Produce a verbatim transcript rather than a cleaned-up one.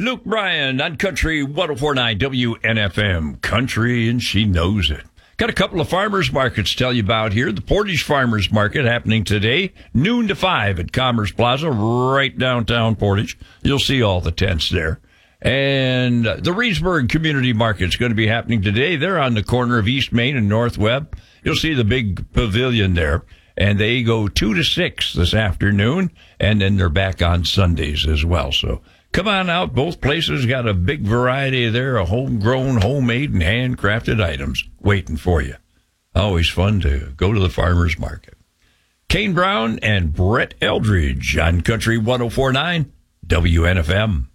Luke Bryan on Country one oh four point nine W N F M. Country, and she knows it. Got a couple of farmers markets to tell you about here. The Portage Farmers Market happening today, noon to five at Commerce Plaza, right downtown Portage. You'll see all the tents there. And the Reedsburg Community Market is going to be happening today. They're on the corner of East Main and North Webb. You'll see the big pavilion there. And they go two to six this afternoon, and then they're back on Sundays as well. So come on out. Both places got a big variety there of homegrown, homemade, and handcrafted items waiting for you. Always fun to go to the farmer's market. Kane Brown and Brett Eldridge on Country one oh four point nine W N F M.